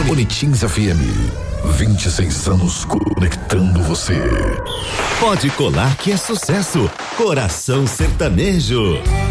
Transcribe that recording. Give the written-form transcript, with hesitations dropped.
Unitins FM, 26 anos conectando você. Pode colar que é sucesso. Coração Sertanejo.